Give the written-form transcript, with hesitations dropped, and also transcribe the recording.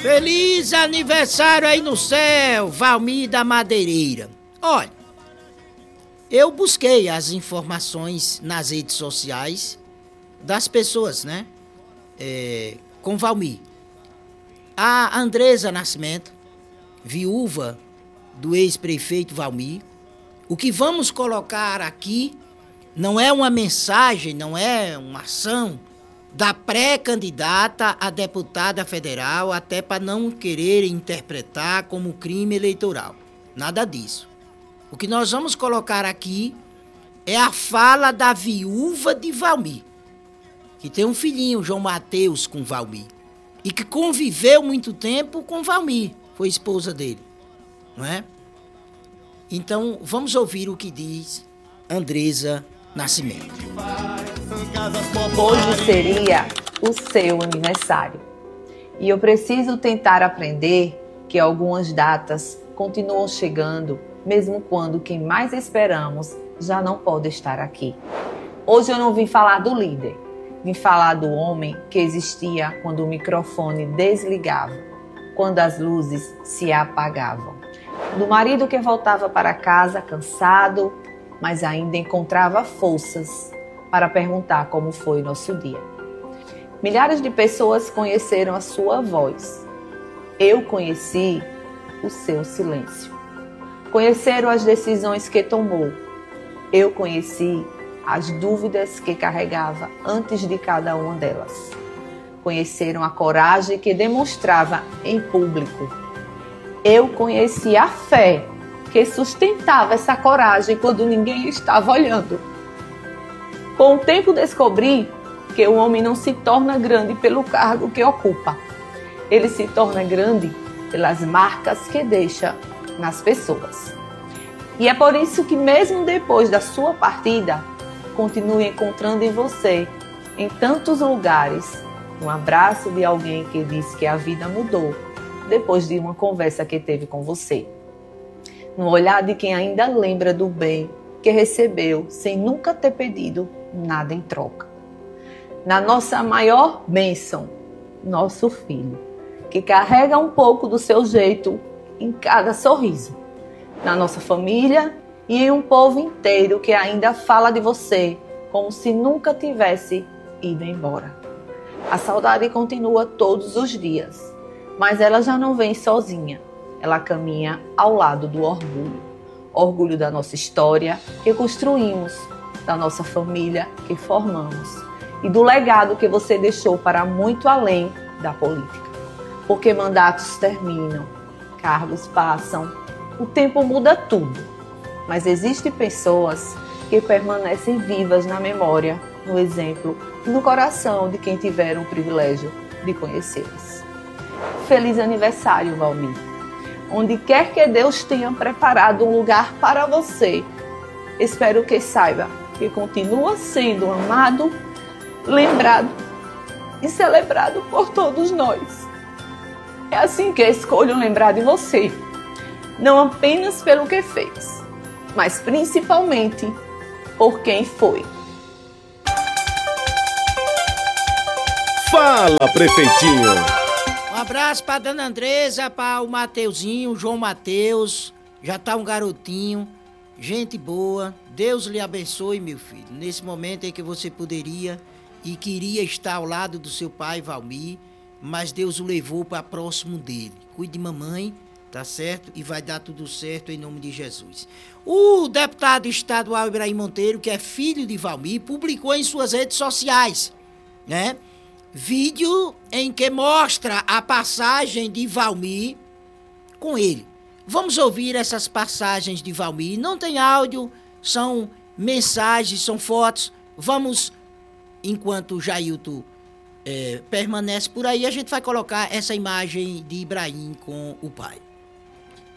Feliz aniversário aí no céu, Valmir da Madeireira. Olha, eu busquei as informações nas redes sociais das pessoas, né? Com Valmir. A Andresa Nascimento, viúva do ex-prefeito Valmir. O que vamos colocar aqui não é uma mensagem, não é uma ação da pré-candidata a deputada federal, até para não querer interpretar como crime eleitoral. Nada disso. O que nós vamos colocar aqui é a fala da viúva de Valmir, que tem um filhinho, João Mateus, com Valmir, e que conviveu muito tempo com Valmir, foi esposa dele, não é? Então, vamos ouvir o que diz Andresa Nascimento. Hoje seria o seu aniversário. E eu preciso tentar aprender que algumas datas continuam chegando, mesmo quando quem mais esperamos já não pode estar aqui. Hoje eu não vim falar do líder, vim falar do homem que existia quando o microfone desligava, quando as luzes se apagavam. Do marido que voltava para casa cansado, mas ainda encontrava forças para perguntar como foi nosso dia. Milhares de pessoas conheceram a sua voz. Eu conheci o seu silêncio. Conheceram as decisões que tomou. Eu conheci as dúvidas que carregava antes de cada uma delas. Conheceram a coragem que demonstrava em público. Eu conheci a fé que sustentava essa coragem quando ninguém estava olhando. Com o tempo descobri que o homem não se torna grande pelo cargo que ocupa. Ele se torna grande pelas marcas que deixa nas pessoas. E é por isso que mesmo depois da sua partida, continue encontrando em você, em tantos lugares, um abraço de alguém que diz que a vida mudou depois de uma conversa que teve com você. No olhar de quem ainda lembra do bem que recebeu sem nunca ter pedido nada em troca. Na nossa maior bênção, nosso filho, que carrega um pouco do seu jeito em cada sorriso. Na nossa família e em um povo inteiro que ainda fala de você como se nunca tivesse ido embora. A saudade continua todos os dias, mas ela já não vem sozinha. Ela caminha ao lado do orgulho. Orgulho da nossa história que construímos, da nossa família que formamos e do legado que você deixou para muito além da política. Porque mandatos terminam, cargos passam, o tempo muda tudo. Mas existem pessoas que permanecem vivas na memória, no exemplo e no coração de quem tiveram o privilégio de conhecê-los. Feliz aniversário, Valmir. Onde quer que Deus tenha preparado um lugar para você, espero que saiba que continua sendo amado, lembrado e celebrado por todos nós. É assim que escolho lembrar de você, não apenas pelo que fez, mas principalmente por quem foi. Fala, prefeitinho! Um abraço pra dona Andresa, para o Mateuzinho, João Mateus, já tá um garotinho, gente boa, Deus lhe abençoe, meu filho, nesse momento em que você poderia e queria estar ao lado do seu pai, Valmir, mas Deus o levou para próximo dele. Cuide de mamãe, tá certo? E vai dar tudo certo em nome de Jesus. O deputado estadual Ibrahim Monteiro, que é filho de Valmir, publicou em suas redes sociais, né? Vídeo em que mostra a passagem de Valmir com ele. Vamos ouvir essas passagens de Valmir. Não tem áudio, são mensagens, são fotos. Vamos, enquanto o Jailton permanece por aí, a gente vai colocar essa imagem de Ibrahim com o pai.